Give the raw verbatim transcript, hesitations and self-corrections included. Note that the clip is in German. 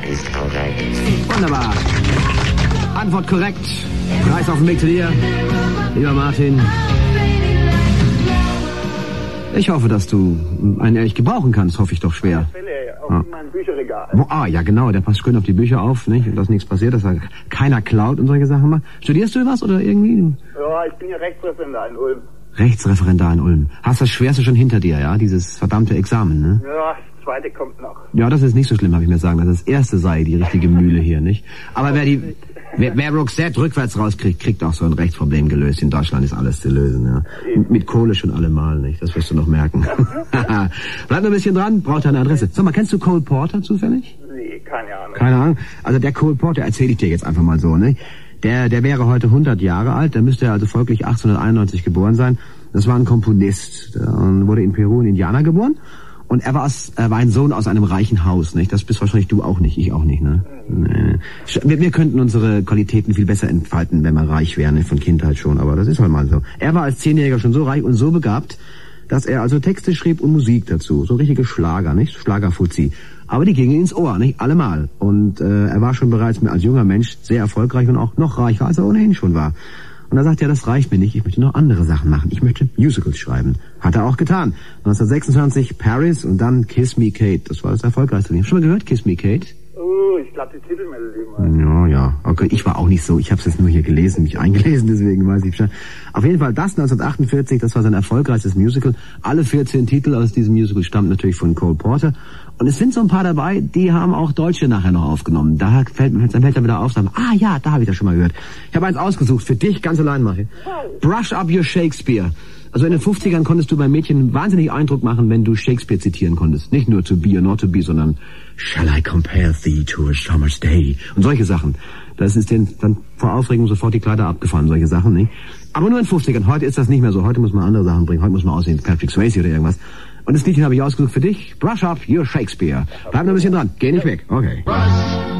ist korrekt. Wunderbar. Antwort korrekt. Preis auf dem Weg zu dir. Lieber Martin. Ich hoffe, dass du einen ehrlich gebrauchen kannst, hoffe ich doch schwer. Auf ah. mein Bücherregal. Wo, ah, ja genau, der passt schön auf die Bücher auf, nicht? Und dass nichts passiert, dass da keiner klaut und solche Sachen macht. Studierst du was oder irgendwie? Ja, ich bin ja Rechtsreferendar in Ulm. Rechtsreferendar in Ulm. Hast das Schwerste schon hinter dir, ja? Dieses verdammte Examen, ne? Ja, das zweite kommt noch. Ja, das ist nicht so schlimm, habe ich mir sagen lassen. Das erste sei die richtige Mühle hier, nicht? Aber wer die... Wer, wer Roxette rückwärts rauskriegt, kriegt auch so ein Rechtsproblem gelöst. In Deutschland ist alles zu lösen, ja. Mit, mit Kohle schon allemal, nicht? Das wirst du noch merken. Bleib noch ein bisschen dran, braucht deine Adresse. Sag mal, kennst du Cole Porter zufällig? Nee, keine Ahnung. Keine Ahnung. Also der Cole Porter, erzähle ich dir jetzt einfach mal so, ne? Der, der wäre heute hundert Jahre alt, der müsste also folglich achtzehnhunderteinundneunzig geboren sein. Das war ein Komponist, der wurde in Peru in Indiana geboren. Und er war, aus, er war ein Sohn aus einem reichen Haus, nicht? Das bist wahrscheinlich du auch nicht, ich auch nicht, ne? Nee. Wir, wir könnten unsere Qualitäten viel besser entfalten, wenn wir reich wären, von Kindheit schon, aber das ist halt mal so. Er war als Zehnjähriger schon so reich und so begabt, dass er also Texte schrieb und Musik dazu. So richtige Schlager, nicht? Schlagerfuzzi. Aber die gingen ins Ohr, nicht? Allemal. Und äh, er war schon bereits als junger Mensch sehr erfolgreich und auch noch reicher, als er ohnehin schon war. Und er sagt, ja, das reicht mir nicht, ich möchte noch andere Sachen machen. Ich möchte Musicals schreiben. Hat er auch getan. neunzehnhundertsechsundzwanzig Paris und dann Kiss Me Kate. Das war das erfolgreichste. Hast du schon mal gehört, Kiss Me Kate? Oh, ich glaube, die Titelmelodie mal. Ja, ja. Okay, ich war auch nicht so. Ich habe es jetzt nur hier gelesen, mich eingelesen, deswegen weiß ich Bescheid. Auf jeden Fall das neunzehnhundertachtundvierzig, das war sein erfolgreichstes Musical. Alle vierzehn Titel aus diesem Musical stammen natürlich von Cole Porter. Und es sind so ein paar dabei, die haben auch Deutsche nachher noch aufgenommen. Da fällt, dann fällt er wieder auf, sagen, ah ja, da habe ich das schon mal gehört. Ich habe eins ausgesucht, für dich ganz allein mache. Brush Up Your Shakespeare. Also in den fünfzigern konntest du bei Mädchen wahnsinnig Eindruck machen, wenn du Shakespeare zitieren konntest. Nicht nur To Be or Not To Be, sondern Shall I compare thee to a summer's day? Und solche Sachen. Das ist denen dann vor Aufregung sofort die Kleider abgefahren, solche Sachen, nicht? Aber nur in den fünfzigern. Heute ist das nicht mehr so. Heute muss man andere Sachen bringen. Heute muss man aussehen, Patrick Swayze oder irgendwas. Und das Liedchen habe ich ausgesucht für dich. Brush Up Your Shakespeare. Bleib noch ein bisschen dran. Geh nicht weg. Okay.